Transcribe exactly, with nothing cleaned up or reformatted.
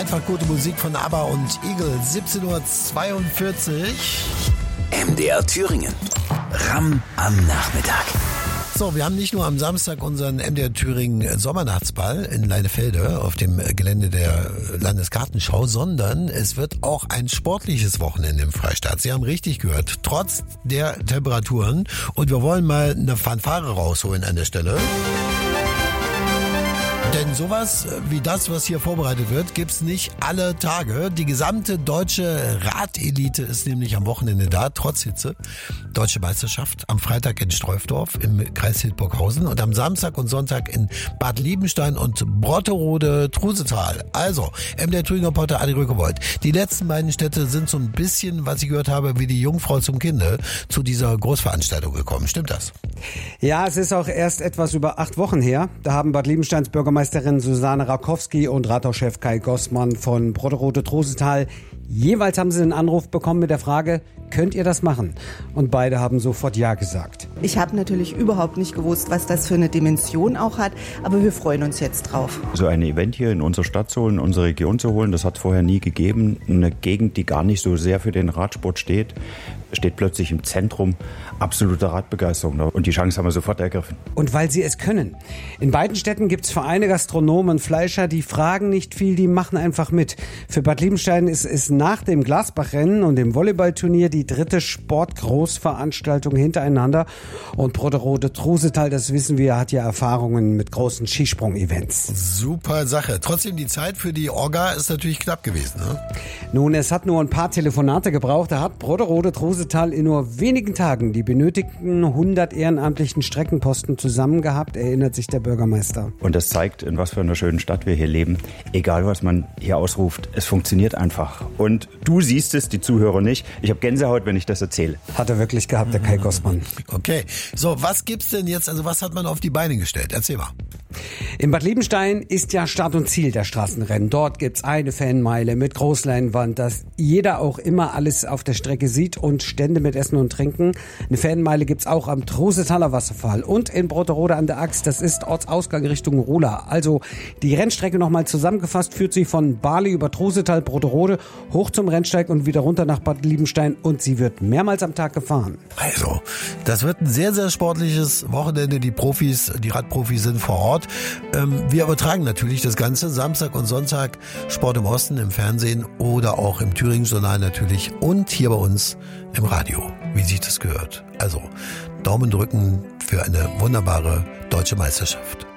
einfach gute Musik von ABBA und Eagle. siebzehn Uhr zweiundvierzig. M D R Thüringen. Ram am Nachmittag. So, wir haben nicht nur am Samstag unseren M D R Thüringen Sommernachtsball in Leinefelde auf dem Gelände der Landesgartenschau, sondern es wird auch ein sportliches Wochenende im Freistaat. Sie haben richtig gehört, trotz der Temperaturen. Und wir wollen mal eine Fanfare rausholen an der Stelle. Denn sowas wie das, was hier vorbereitet wird, gibt's nicht alle Tage. Die gesamte deutsche Radelite ist nämlich am Wochenende da, trotz Hitze. Deutsche Meisterschaft am Freitag in Streufdorf im Kreis Hildburghausen und am Samstag und Sonntag in Bad Liebenstein und Brotterode-Trusetal. Also, M D R Thüringen Reporter Adi Rückewold. Die letzten beiden Städte sind so ein bisschen, was ich gehört habe, wie die Jungfrau zum Kinde zu dieser Großveranstaltung gekommen. Stimmt das? Ja, es ist auch erst etwas über acht Wochen her. Da haben Bad Liebensteins Bürgermeisterin Susanne Rakowski und Rathauschef Kai Gossmann von Brotterode-Trusetal jeweils haben sie einen Anruf bekommen mit der Frage, könnt ihr das machen? Und beide haben sofort Ja gesagt. Ich habe natürlich überhaupt nicht gewusst, was das für eine Dimension auch hat, aber wir freuen uns jetzt drauf. So ein Event hier in unsere Stadt zu holen, in unsere Region zu holen, das hat es vorher nie gegeben. Eine Gegend, die gar nicht so sehr für den Radsport steht, steht plötzlich im Zentrum. Absolute Radbegeisterung. Und die Chance haben wir sofort ergriffen. Und weil sie es können. In beiden Städten gibt es Vereine, Gastronomen und Fleischer, die fragen nicht viel, die machen einfach mit. Für Bad Liebenstein ist es nach dem Glasbachrennen und dem Volleyballturnier die dritte Sportgroßveranstaltung hintereinander. Und Brotterode-Trusetal, das wissen wir, hat ja Erfahrungen mit großen Skisprung-Events. Super Sache. Trotzdem, die Zeit für die Orga ist natürlich knapp gewesen, ne? Nun, es hat nur ein paar Telefonate gebraucht. Da hat Brotterode-Trusetal in nur wenigen Tagen die benötigten hundert ehrenamtlichen Streckenposten zusammen gehabt, erinnert sich der Bürgermeister. Und das zeigt, in was für einer schönen Stadt wir hier leben. Egal, was man hier ausruft, es funktioniert einfach. Und du siehst es, die Zuhörer nicht. Ich habe Gänsehaut, wenn ich das erzähle. Hat er wirklich gehabt, der Kai Gossmann. Okay, so, was gibt's denn jetzt, also was hat man auf die Beine gestellt? Erzähl mal. In Bad Liebenstein ist ja Start und Ziel der Straßenrennen. Dort gibt's eine Fanmeile mit Großleinwand, dass jeder auch immer alles auf der Strecke sieht und Stände mit Essen und Trinken. Eine Fanmeile gibt's auch am Trusetaler Wasserfall und in Brotterode an der Axt. Das ist Ortsausgang Richtung Rola. Also die Rennstrecke nochmal zusammengefasst führt sie von Barley über Trusetal, Brotterode hoch zum Rennsteig und wieder runter nach Bad Liebenstein und sie wird mehrmals am Tag gefahren. Also, das wird ein sehr, sehr sportliches Wochenende. Die Profis, die Radprofis sind vor Ort. Ähm, wir übertragen natürlich das Ganze Samstag und Sonntag Sport im Osten im Fernsehen oder auch im Thüringen-Journal natürlich und hier bei uns im Radio, wie sich das gehört. Also Daumen drücken für eine wunderbare deutsche Meisterschaft.